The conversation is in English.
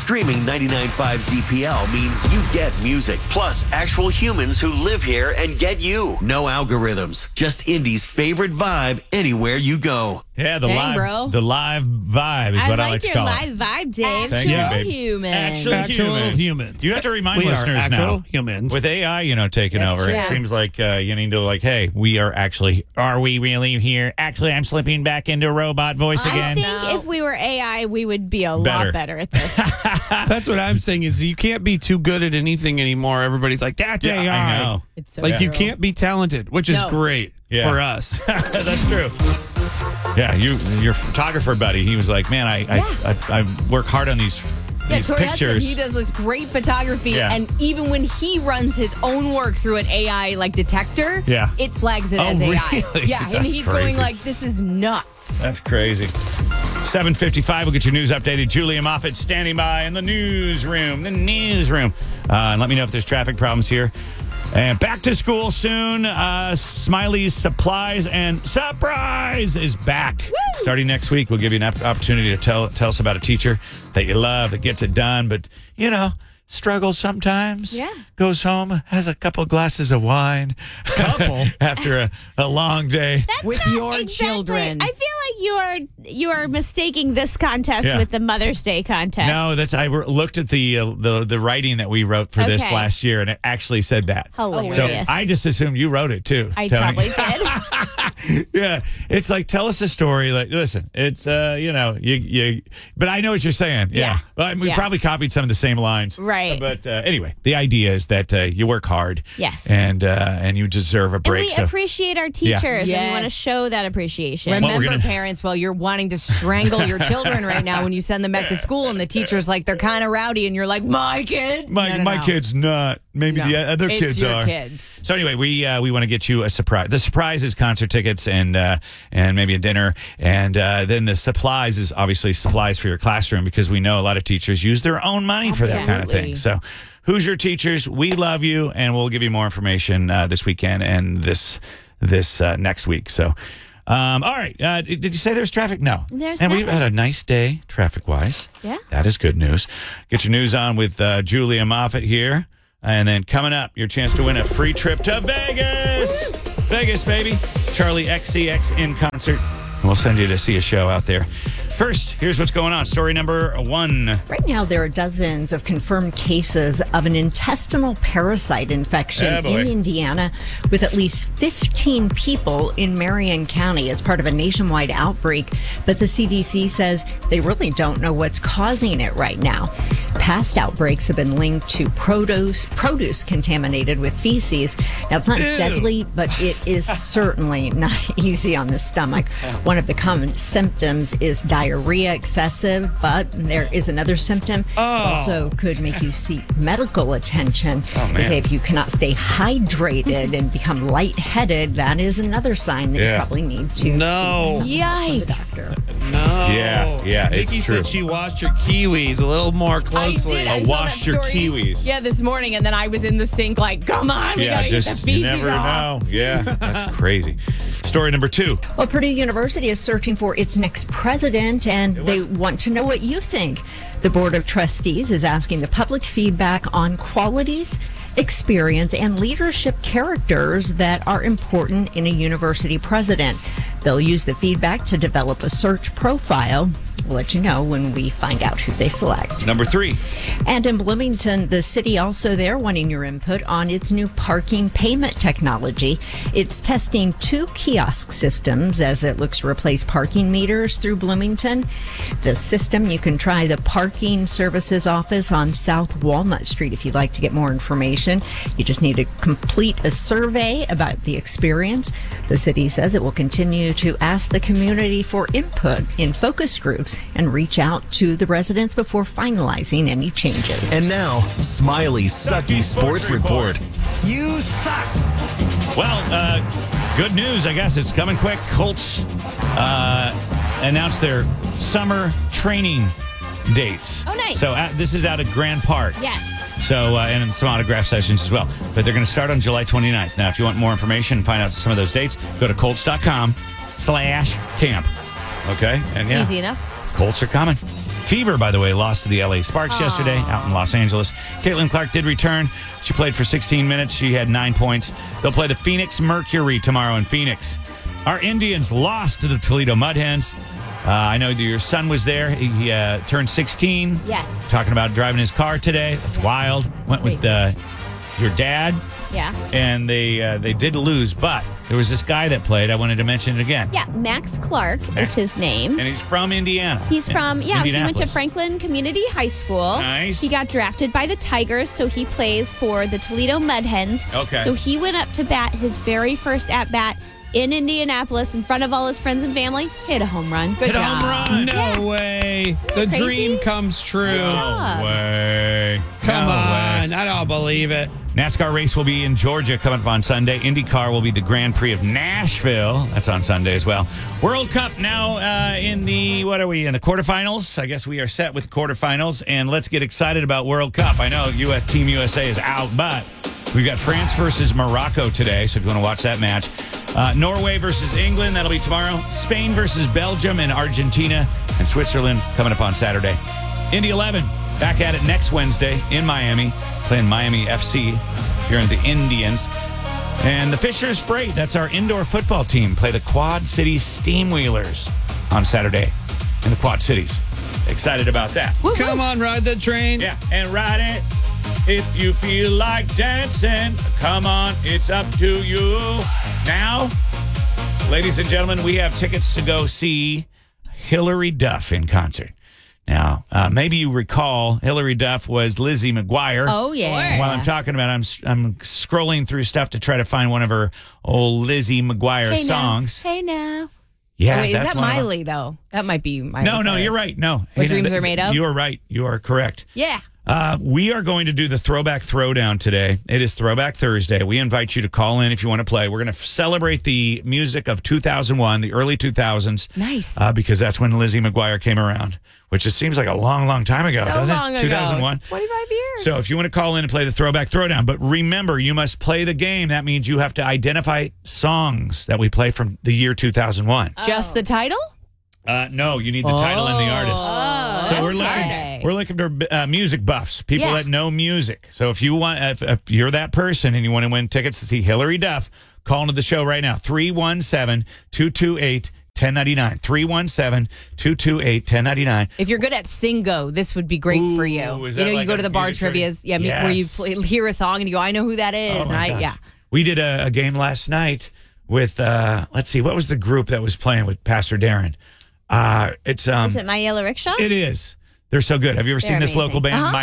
Streaming 99.5 ZPL means you get music, plus actual humans who live here and get you. No algorithms, just Indy's favorite vibe anywhere you go. Yeah, the live vibe is what I like to call it. I like your live vibe, Dave. Actual humans. Actual humans. You have to remind listeners now. Humans. With AI, taking over, true. it seems like you need to hey, are we really here? Actually, I'm slipping back into robot voice again. I think if we were AI, we would be a lot better at this. That's what I'm saying is you can't be too good at anything anymore. Everybody's like, that's AI. I know. It's so you true. can't be talented, which is great for us. That's true. Yeah, your photographer buddy, he was like, man, I work hard on these Tori pictures. Hudson, he does this great photography, Yeah. and even when he runs his own work through an AI detector, it flags it as AI. Really? Yeah, and That's he's crazy. going this is nuts. That's crazy. 7:55, we'll get your news updated. Julia Moffett standing by in the newsroom. And let me know if there's traffic problems here. And back to school soon. Smiley's Supplies and Surprise is back. Woo! Starting next week, we'll give you an opportunity to tell us about a teacher that you love, that gets it done, but, struggles sometimes. Yeah. Goes home, has a couple glasses of wine. After a long day. With your children. I feel like you are mistaking this contest with the Mother's Day contest. No, I looked at the writing that we wrote for this last year, and it actually said that. Hilarious. So I just assumed you wrote it too. I Tony. probably did. Yeah, it's tell us a story. Listen, it's you. But I know what you're saying. Yeah, but we probably copied some of the same lines. Right. But anyway, the idea is that you work hard. Yes. And you deserve a break. And we appreciate our teachers, and we want to show that appreciation. Remember, parents, while you're wanting to strangle your children right now when you send them back to school, and the teacher's they're kind of rowdy, and you're like, my kid? My kid's not. Maybe the other kids your are. Kids. So anyway, we want to get you a surprise. The surprise is concert tickets and maybe a dinner, and then the supplies is obviously supplies for your classroom, because we know a lot of teachers use their own money for that kind of thing. So, who's your teachers? We love you, and we'll give you more information this weekend and this next week. So. All right. Did you say there's traffic? No. There's and nothing. we've had a nice day traffic-wise. Yeah. That is good news. Get your news on with Julia Moffett here. And then coming up, your chance to win a free trip to Vegas. Vegas, baby. Charlie XCX in concert. And we'll send you to see a show out there. First, here's what's going on. Story number 1. Right now, there are dozens of confirmed cases of an intestinal parasite infection in Indiana, with at least 15 people in Marion County. It's part of a nationwide outbreak, but the CDC says they really don't know what's causing it right now. Past outbreaks have been linked to produce contaminated with feces. Now, it's not deadly, but it is certainly not easy on the stomach. One of the common symptoms is diarrhea excessive, but there is another symptom. Also could make you seek medical attention. They say if you cannot stay hydrated and become lightheaded, that is another sign that you probably need to see Yikes. the doctor. No. Yeah, it's Nikki true. said she washed her kiwis a little more closely. I saw wash that your story, kiwis. Yeah, this morning, and then I was in the sink come on, we gotta get the feces you never off. know. Yeah, that's crazy. Story number 2. Well, Purdue University is searching for its next president, and they want to know what you think. The Board of Trustees is asking the public feedback on qualities, experience, and leadership characters that are important in a university president. They'll use the feedback to develop a search profile. We'll let you know when we find out who they select. Number 3. And in Bloomington, the city also there wanting your input on its new parking payment technology. It's testing 2 kiosk systems as it looks to replace parking meters through Bloomington. The system, you can try the Parking Services Office on South Walnut Street if you'd like to get more information. You just need to complete a survey about the experience. The city says it will continue to ask the community for input in focus groups and reach out to the residents before finalizing any changes. And now, Smiley's Sucky Sports Report. You suck. Well, good news, I guess. It's coming quick. Colts announced their summer training dates. Oh, nice. So this is out at Grand Park. Yes. So, and some autograph sessions as well. But they're going to start on July 29th. Now, if you want more information and find out some of those dates, go to Colts.com/camp. Okay? And Easy enough. Colts are coming. Fever, by the way, lost to the LA Sparks yesterday out in Los Angeles. Caitlin Clark did return. She played for 16 minutes. She had 9 points. They'll play the Phoenix Mercury tomorrow in Phoenix. Our Indians lost to the Toledo Mud Hens. I know that your son was there. He turned 16. Yes. Talking about driving his car today. That's wild. Went with your dad. Yeah. And they did lose, but there was this guy that played. I wanted to mention it again. Yeah, Max Clark is his name. And he's from Indiana. He went to Franklin Community High School. Nice. He got drafted by the Tigers, so he plays for the Toledo Mud Hens. Okay. So he went up to bat his very first at-bat in Indianapolis in front of all his friends and family, hit a home run. Hit a home run. No way. The crazy? dream comes true. Nice job. No way. Come No on. way. I don't believe it. NASCAR race will be in Georgia coming up on Sunday. IndyCar will be the Grand Prix of Nashville. That's on Sunday as well. World Cup now in the quarterfinals? I guess we are set with the quarterfinals, and let's get excited about World Cup. I know Team USA is out, but we've got France versus Morocco today, so if you want to watch that match. Norway versus England, that'll be tomorrow. Spain versus Belgium and Argentina, and Switzerland coming up on Saturday. Indy 11, back at it next Wednesday in Miami, playing Miami FC here in the Indians. And the Fishers Freight, that's our indoor football team, play the Quad Cities Steamwheelers on Saturday in the Quad Cities. Excited about that. Come on, ride the train. Yeah, and ride it. If you feel like dancing, come on, it's up to you. Now, ladies and gentlemen, we have tickets to go see Hilary Duff in concert. Now, maybe you recall Hilary Duff was Lizzie McGuire. Oh, yeah. While I'm talking about it, I'm scrolling through stuff to try to find one of her old Lizzie McGuire songs. Hey now. Yeah, Wait, that's is that one of them. Miley, though? That might be Miley. No, Cyrus. you're right. No. What Dreams Are Made Of? You are right. You are correct. Yeah. We are going to do the Throwback Throwdown today. It is Throwback Thursday. We invite you to call in if you want to play. We're going to celebrate the music of 2001, the early 2000s. Nice. Because that's when Lizzie McGuire came around, which just seems like a long, long time ago, So doesn't long it? ago. 2001. 25 years. So if you want to call in and play the Throwback Throwdown, but remember, you must play the game. That means you have to identify songs that we play from the year 2001. Just the title? No, you need the title and the artist. So we're looking for music buffs, people that know music. So if you want, if you're that person and you want to win tickets to see Hilary Duff, call into the show right now. 317-228-1099. 317-228-1099. If you're good at Singo, this would be great for you. Is You that know, you like go a to the bar music trivias, trivia? where you Yes. hear a song and you go, I know who that is. Oh my gosh. Yeah. We did a game last night with, let's see, what was the group that was playing with Pastor Darren? Is it My Yellow Rickshaw? It is. They're so good. Have you ever seen this amazing. local band?